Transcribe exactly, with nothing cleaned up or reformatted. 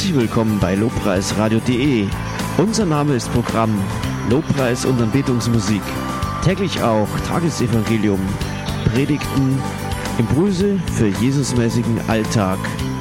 Herzlich willkommen bei lobpreisradio punkt de. Unser Name ist Programm Lobpreis und Anbetungsmusik. Täglich auch Tagesevangelium, Predigten, Impulse für Jesusmäßigen Alltag.